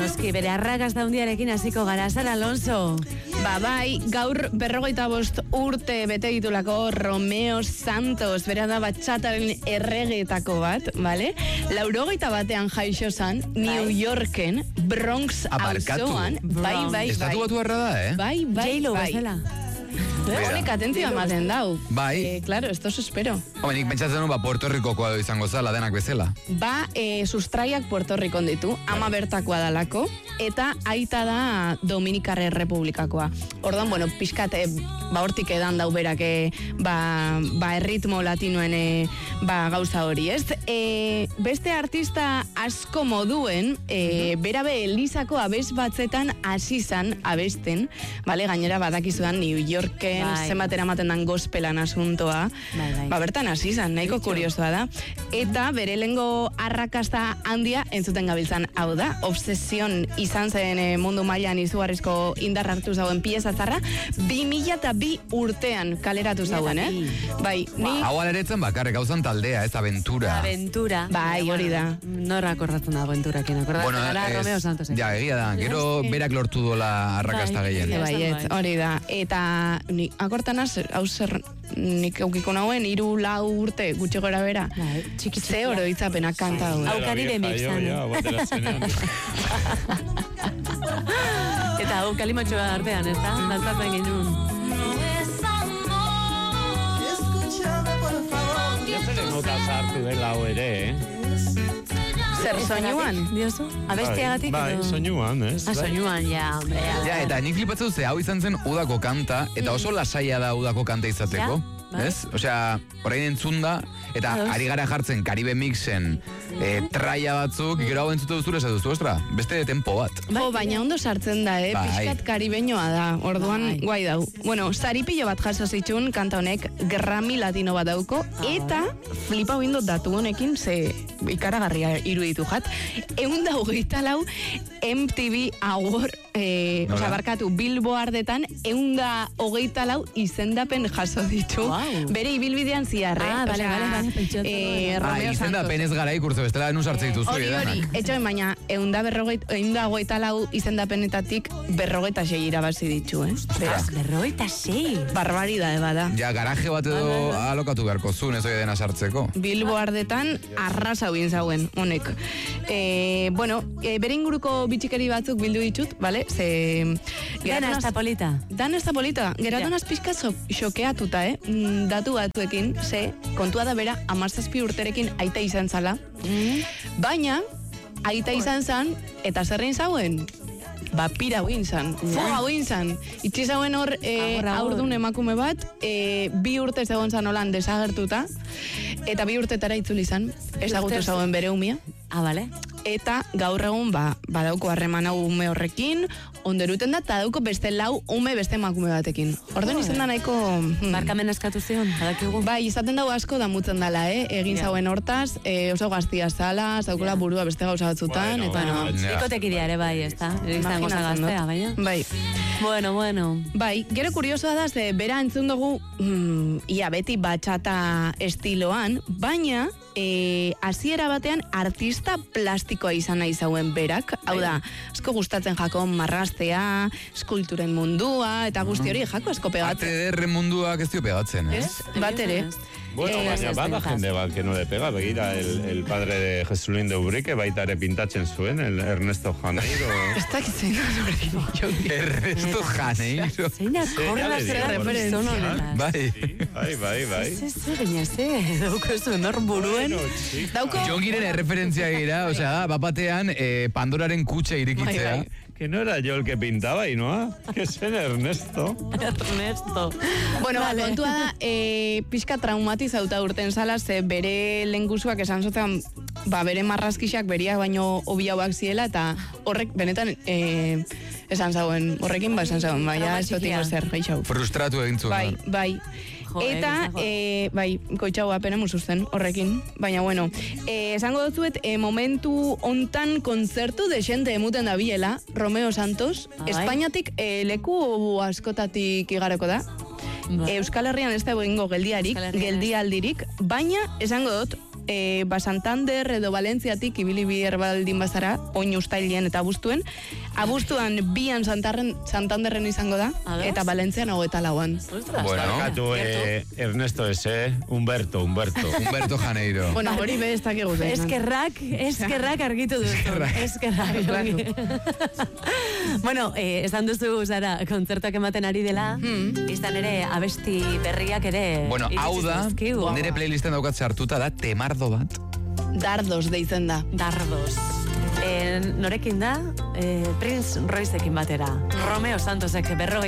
Noski, bere arrakasta handiarekin hasiko gara, Sara Alonso. Bai, gaur 45 urte bete ditulako Romeo Santos, bera da batxataren erregetako bat, bale? 81 jaixo zan, New Yorken, Bronx auzoan. Bai. Estatu batu harra da, Bai. J-Lo bezala. Honek atentzioa ematen dau. Bai. Claro, esto se espero. Nik pentsatzen du, Puerto Ricokoa izango zala, denak bezala. Sustraiak Puerto Ricon ditu, ama bertakoa dalako, eta aita da Dominikarre Republikakoa. Ordan, bueno, pixkat, hortik edan dau berak, erritmo latinoen gauza hori, ez? Beste artista asko moduen, berabe Elisako abez batzetan asizan abesten, bale, gainera badakizudan New Yorken, zenbatera ematen dan gospelan asuntoa, bertan asizan, nahiko kuriosoa da. Eta bere lengo arrakasta handia entzuten gabiltzan hau da, Obsesion izan zen mundu mailan izugarrizko indar hartu zauen pieza zarra, 2002 urtean kaleratu zauen, Bai, ni... Hau aleretzen bakarrik, gauzan taldea, ez Aventura. Aventura. Bai, hori da. Nora akordatzen da Aventurakin, akordatzen gara Romeo Santos. Ja, egia da, gero berak lortu dola arrakasta gehien. Bai, hori da. Eta ni akortanaz, hau zer nik eukiko nauen, 3-4 urte gutxi gora bera. Ze oro itzapenak kanta du. Aukarire mixan. Eta hau kalimatxoa artean, ez da? Dantzatzen genuen. Nota sartu dela hau ere, Zer, soinuan? Diozu? Abestiagatik? Bai, soinuan, ez? Soinuan, ja, hombre. Ja, eta nik flipatzen ze, hau izan zen udako kanta, eta oso lasaia da udako kanta izateko. Ez? Osea, orain entzun da, eta ari gara jartzen Caribe Mixen traia batzuk, gero hau entzute duzure esatuzu, ostra, beste tempo bat. Baina ondo sartzen da, pixkat karibeñoa da, orduan guai dau. Bueno, saripillo bat jaso zitxun, kanta honek, Grammy Latino bat dauko, eta flipa huindot datu honekin, ze ikaragarria iruditu jat, 124 MTV Award, barkatu, Billboardetan, 124 izendapen jaso ditu, bere ibilbidean ziarre. Romeo Santos. Izendapen ez gara ikurtze, bestela denun sartze dituzu. Hori, etxoen baina, 124 izendapenetatik 46 irabazi ditu, Beraz, 46? Barbaridade bada. Ja, garaje bat edo alokatu beharko zuen, ez hori dena sartzeko. Billboardetan arrasa huin zauen, honek. Bere inguruko bitxikeri batzuk bildu ditut, bale? Dana ez da polita. Dana ez da polita. Geratu naz pixka xokeatuta, datu batuekin, ze kontua da bera 17 urterekin aita izan zala. Baina, aita izan zan, eta zerrein zauen? Pira huin zan, fuga huin zan. Itxi zauen hor aurdun emakume bat, 2 urte zegoen zan holan desagertuta, eta 2 urtetara itzuli zan, ezagutu zauen bere umia. Bale. Eta gaur egun badauko harreman hau ume horrekin, onderuten da, eta dauko beste 4 ume beste emakume batekin. Orduan izan da nahiko... Barkamen eskatu zion, badakigu. Bai, izaten dago asko damutzen dala, egin zauen hortaz, oso gaztia zala, zaukola burua beste gauza batzutan, eta no. Ikotekidea ere bai, ez da? Izango zagaztea, baina? Bai. Bueno. Bai, gero kuriosoa da, ze bera entzun dugu, ia beti batxata estiloan, baina... hasiera batean artista plastikoa izan nahi zauen berak, hau da, asko gustatzen jako marraztea, eskulturen mundua, eta guzti hori jako asko pegatzen. Arte ederren munduak ez dio pegatzen, ez? Bat ere. Bueno, baina bada jende bat que no le pega, begira, el padre de Jesulín de Ubrique baita ere pintatzen zuen, el Ernesto Janeiro. Ez dakitzen hori. Ernesto Janeiro. Zein akorda zer referentzia. Bai. Baina dauko zuen hor buruen. Jongiren erreferentzia gira, osea, bapatean Pandoraren kutxa irikitzea. Que no era yo el que pintaba, Inoa, que zen Ernesto. Bueno, kontua da, pixka traumatizauta urten zala, ze bere lengusuak esan zotean, bere marrazkixak beriak baino obiauak ziela, eta horrek benetan esan zauen, horrekin esan zauen, baina ez dutiko zer, geixau. Frustratu egin zuen. Bai. Eta, koitxau apena musuzen horrekin, baina bueno, esango dutzuet, momentu ontan kontzertu desente emuten da biela, Romeo Santos, Espainiatik leku askotatik igarako da, Euskal Herrian ez da egingo geldialdirik, baina esango dut, Santander edo Valentziatik ibili bier baldin bazara, oin ustailean eta abuztuen. Abuztuan 2an Santanderren izango da, eta Valentzian 24an. Bueno, Ernesto ese, Humberto Janeiro. Bueno, hori bestak egut. Eskerrak argitu duzu. Eskerrak. Bueno, esan duzu, Sara, kontzertuak ematen ari dela, izan ere abesti berriak ere... Bueno, hau da, nire playlisten daukat sartuta da, temardo bat. Dardos deitzen da. Dardos. Norekin da? Prince Royceekin batera. Romeo Santosek 40